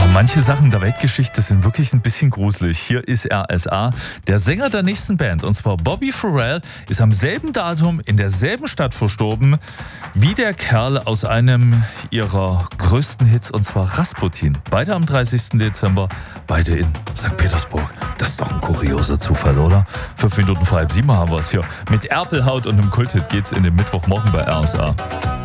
Manche Sachen der Weltgeschichte sind wirklich ein bisschen gruselig. Hier ist RSA, der Sänger der nächsten Band, und zwar Bobby Farrell, ist am selben Datum in derselben Stadt verstorben wie der Kerl aus einem ihrer größten Hits, und zwar Rasputin. Beide am 30. Dezember, beide in St. Petersburg. Das ist doch ein kurioser Zufall, oder? 5 Minuten vor halb 7 haben wir es hier. Mit Erpelhaut und einem Kulthit geht's in den Mittwochmorgen bei RSA.